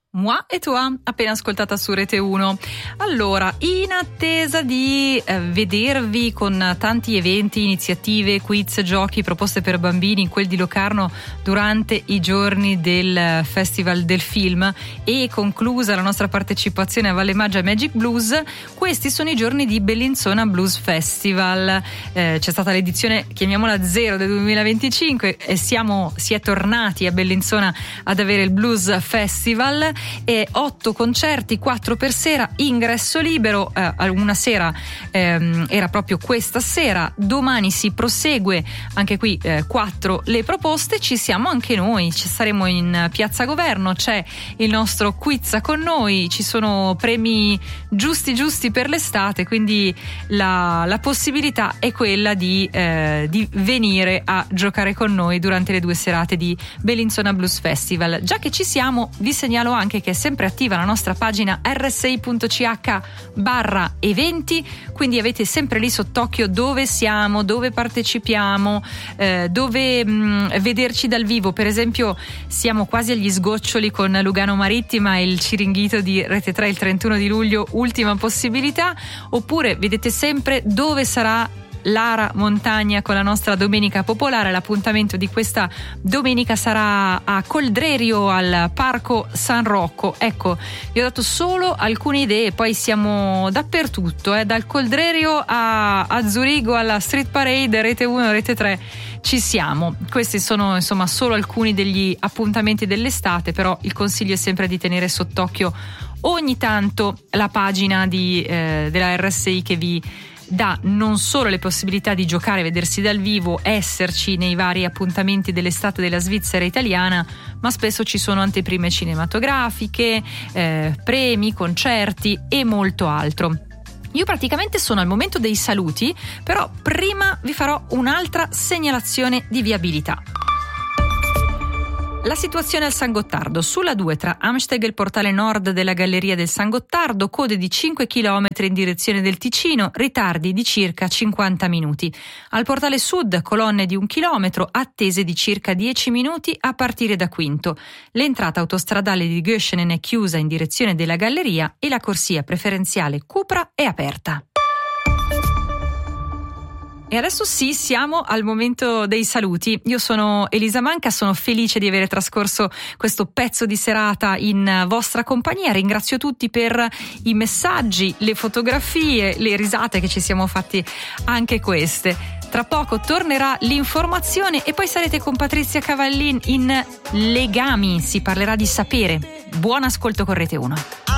Moi e toi, appena ascoltata su Rete 1. Allora, in attesa di vedervi con tanti eventi, iniziative, quiz, giochi, proposte per bambini in quel di Locarno durante i giorni del Festival del Film e conclusa la nostra partecipazione a Valle Maggia Magic Blues, questi sono i giorni di Bellinzona Blues Festival. C'è stata l'edizione, chiamiamola 0 del 2025 e si è tornati a Bellinzona ad avere il Blues Festival. E 8 concerti, 4 per sera, ingresso libero. Una sera era proprio questa sera, domani si prosegue anche qui 4 le proposte. Ci siamo anche noi, ci saremo in Piazza Governo, c'è il nostro quiz con noi, ci sono premi giusti per l'estate, quindi la possibilità è quella di venire a giocare con noi durante le 2 serate di Bellinzona Blues Festival. Già che ci siamo, vi segnalo anche che è sempre attiva la nostra pagina rsi.ch/eventi, quindi avete sempre lì sott'occhio dove siamo, dove partecipiamo, dove vederci dal vivo. Per esempio siamo quasi agli sgoccioli con Lugano Marittima e il Ciringhito di Rete 3 il 31 di luglio, ultima possibilità. Oppure vedete sempre dove sarà Lara Montagna con la nostra Domenica Popolare. L'appuntamento di questa domenica sarà a Coldrerio al Parco San Rocco. Ecco, vi ho dato solo alcune idee, poi siamo dappertutto, dal Coldrerio a Zurigo alla Street Parade, Rete 1, Rete 3 ci siamo. Questi sono insomma solo alcuni degli appuntamenti dell'estate, però il consiglio è sempre di tenere sott'occhio ogni tanto la pagina della RSI, che vi dà non solo le possibilità di giocare, vedersi dal vivo, esserci nei vari appuntamenti dell'estate della Svizzera italiana, ma spesso ci sono anteprime cinematografiche, premi, concerti e molto altro. Io praticamente sono al momento dei saluti, però prima vi farò un'altra segnalazione di viabilità. La situazione al San Gottardo: sulla 2 tra Amsteg e il portale nord della Galleria del San Gottardo, code di 5 km in direzione del Ticino, ritardi di circa 50 minuti. Al portale sud colonne di 1 chilometro, attese di circa 10 minuti a partire da Quinto. L'entrata autostradale di Göschenen è chiusa in direzione della Galleria e la corsia preferenziale Cupra è aperta. E adesso sì, siamo al momento dei saluti. Io sono Elisa Manca, sono felice di aver trascorso questo pezzo di serata in vostra compagnia. Ringrazio tutti per i messaggi, le fotografie, le risate che ci siamo fatti anche queste. Tra poco tornerà l'informazione e poi sarete con Patrizia Cavallin in Legami. Si parlerà di sapere. Buon ascolto con Rete 1.